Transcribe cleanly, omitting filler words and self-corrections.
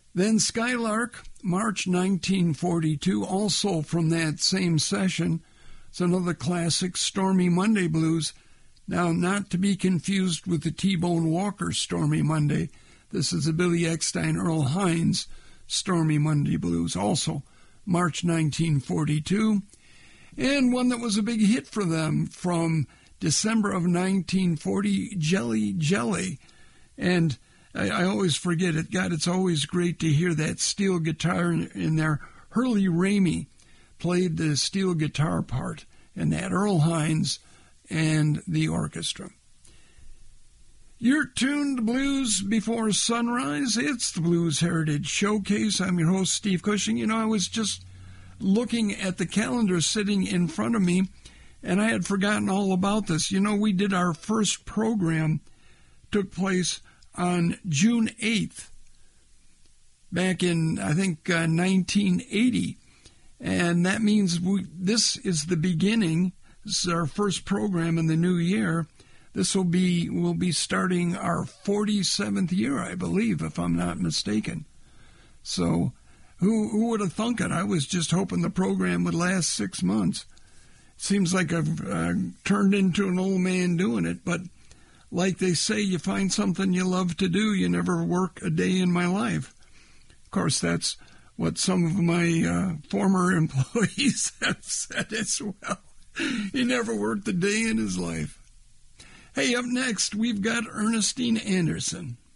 Then Skylark, March 1942, also from that same session. It's another classic, Stormy Monday Blues. Now, not to be confused with the T-Bone Walker Stormy Monday. This is a Billy Eckstine, Earl Hines Stormy Monday Blues, also March 1942. And one that was a big hit for them from December of 1940, Jelly Jelly. And I always forget it. God, it's always great to hear that steel guitar in there. Hurley Ramey played the steel guitar part in that, Earl Hines and the orchestra. You're tuned to Blues Before Sunrise. It's the Blues Heritage Showcase. I'm your host, Steve Cushing. You know, I was just looking at the calendar sitting in front of me, and I had forgotten all about this. You know, we did our first program, took place on June 8th, back in, I think, 1980. And that means this is the beginning. This is our first program in the new year. We'll be starting our 47th year, I believe, if I'm not mistaken. So who would have thunk it? I was just hoping the program would last 6 months. Seems like I've turned into an old man doing it, but like they say, you find something you love to do, you never work a day in my life. Of course, that's what some of my former employees have said as well. He never worked a day in his life. Hey, up next, we've got Ernestine Anderson.